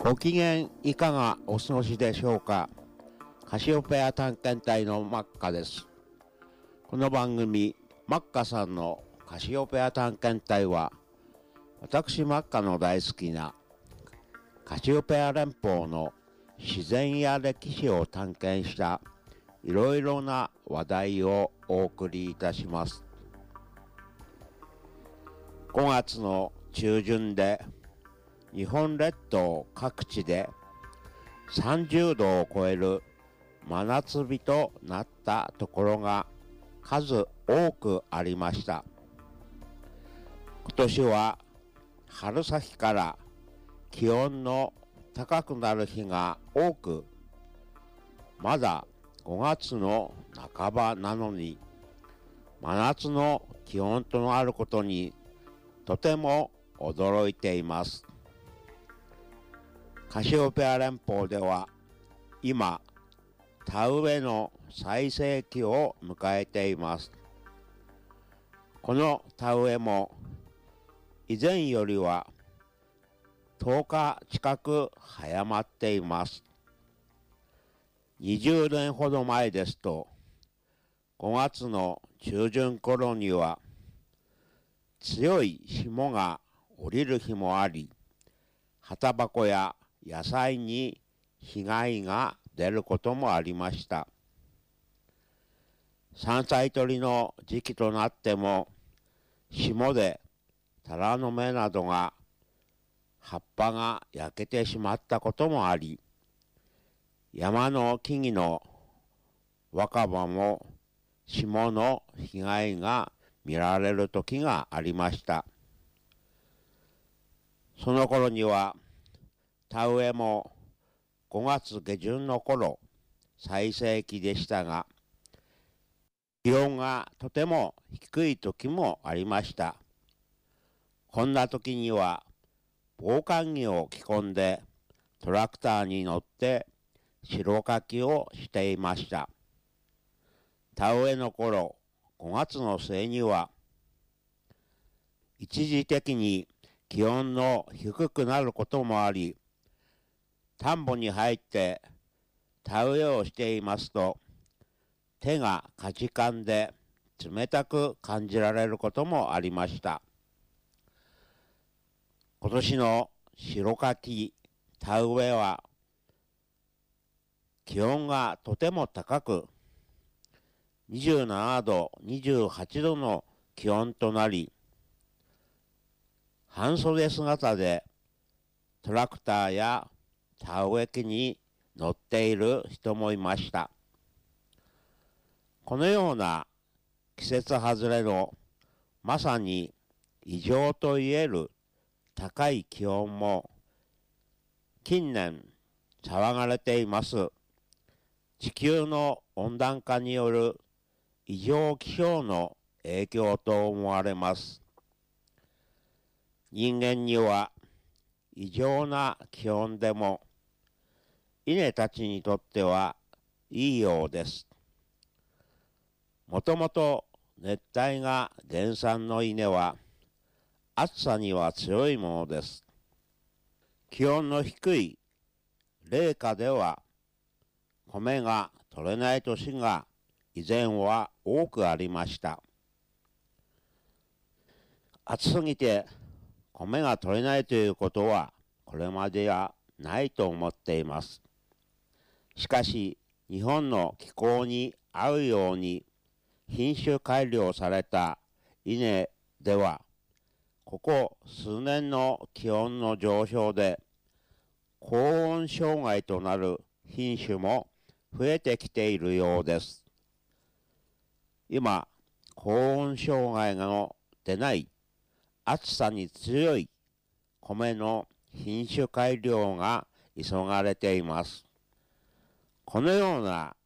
ご機嫌いかがお過ごしでしょうか。カシオペア探検隊のマッカです。この番組マッカさんのカシオペア探検隊は、私マッカの大好きなカシオペア連邦の自然や歴史を探検したいろいろな話題をお送りいたします。5月の中旬で日本列島各地で30度を超える真夏日となったところが数多くありました。今年は春先から気温の高くなる日が多く、まだ5月の半ばなのに真夏の気温となることにとても驚いています。カシオペア連邦では今田植えの最盛期を迎えています。この田植えも以前よりは10日近く早まっています。20年ほど前ですと5月の中旬頃には強い霜が降りる日もあり、葉タバコや野菜に被害が出ることもありました。山菜採りの時期となっても霜でタラの芽などが葉っぱが焼けてしまったこともあり、山の木々の若葉も霜の被害が見られる時がありました。その頃には田植えも5月下旬の頃最盛期でしたが、気温がとても低い時もありました。こんな時には防寒着を着込んでトラクターに乗って白かきをしていました。田植えの頃、5月の末には一時的に気温の低くなることもあり、田んぼに入って田植えをしていますと、手がかじかんで冷たく感じられることもありました。今年の白かき田植えは気温がとても高く、27度、28度の気温となり、半袖姿でトラクターや田植え機に乗っている人もいました。このような季節外れのまさに異常といえる高い気温も近年騒がれています。地球の温暖化による異常気象の影響と思われます。人間には異常な気温でも稲たちにとってはいいようです。もともと熱帯が原産の稲は暑さには強いものです。気温の低い冷夏では米が取れない年が以前は多くありました。暑すぎて米が取れないということはこれまではないと思っています。しかし日本の気候に合うように品種改良された稲では、ここ数年の気温の上昇で高温障害となる品種も増えてきているようです。今、高温障害の出ない暑さに強い米の品種改良が急がれています。このような